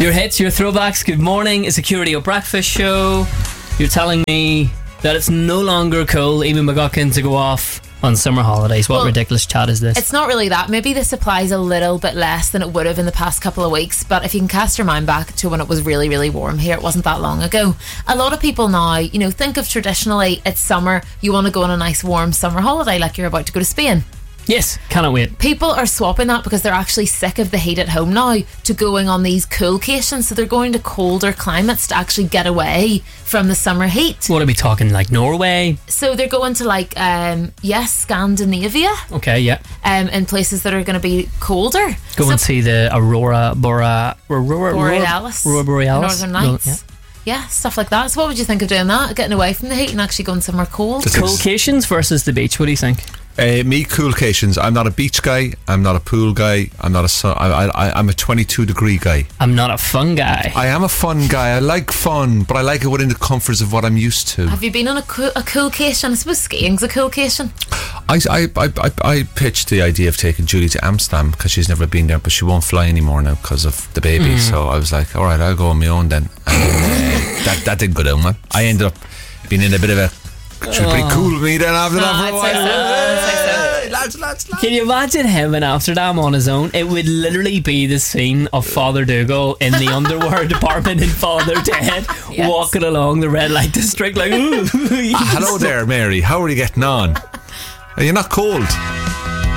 Your hits, your throwbacks. Good morning. It's a Security Breakfast show. You're telling me that it's no longer cool, even McGuckin, to go off on summer holidays. What ridiculous chat is this? It's not really that. Maybe this applies a little bit less than it would have in the past couple of weeks, but if you can cast your mind back to when it was really, really warm here, it wasn't that long ago. A lot of people now, think of traditionally it's summer, you want to go on a nice warm summer holiday like you're about to go to Spain. Yes, cannot wait. People are swapping that because they're actually sick of the heat at home now to going on these coolcations, so they're going to colder climates to actually get away from the summer heat. What are we talking, like Norway? So they're going to Scandinavia. Okay, yeah. In places that are going to be colder. Go and see the Aurora Borealis. Northern Lights. Yeah, stuff like that. So what would you think of doing that? Getting away from the heat and actually going somewhere cold? Coolcations versus the beach, what do you think? Me, coolcations. I'm not a beach guy. I'm not a pool guy. I'm a 22 degree guy. I'm not a fun guy. I am a fun guy. I like fun, but I like it within the comforts of what I'm used to. Have you been on a coolcation? I suppose skiing's a coolcation. I pitched the idea of taking Julie to Amsterdam because she's never been there, but she won't fly anymore now because of the baby. So I was like, all right, I'll go on my own then. And that didn't go down, man. I ended up being in a bit of a... She was pretty cool with me then after that for a while. Lads. Can you imagine him in Amsterdam on his own? It would literally be the scene of Father Dougal in the underwear department in Father Dead, walking along the red light district like, ooh. Hello there, Mary. How are you getting on? Are you not cold?